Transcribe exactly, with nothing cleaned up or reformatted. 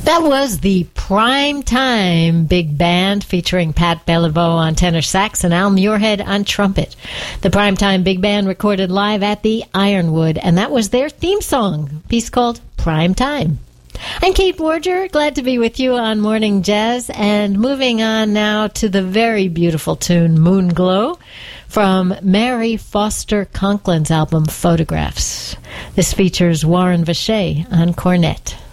That was the Prime Time Big Band featuring Pat Beliveau on tenor sax and Al Muirhead on trumpet. The Prime Time Big Band recorded live at the Ironwood, and that was their theme song, a piece called Prime Time. I'm Kate Borger, glad to be with you on Morning Jazz, and moving on now to the very beautiful tune Moonglow from Mary Foster Conklin's album Photographs. This features Warren Vacher on cornet.